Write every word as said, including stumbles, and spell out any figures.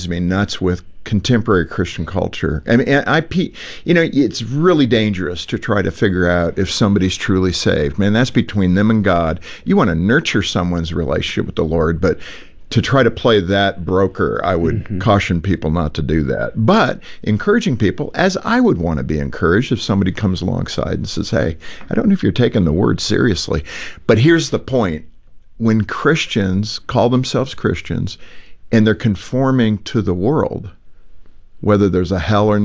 drives me nuts with contemporary Christian culture. I mean, I, you know, it's really dangerous to try to figure out if somebody's truly saved. Man, that's between them and God. You want to nurture someone's relationship with the Lord, but to try to play that broker, I would mm-hmm. caution people not to do that. But encouraging people, as I would want to be encouraged if somebody comes alongside and says, hey, I don't know if you're taking the word seriously, but here's the point. When Christians call themselves Christians and they're conforming to the world, whether there's a hell or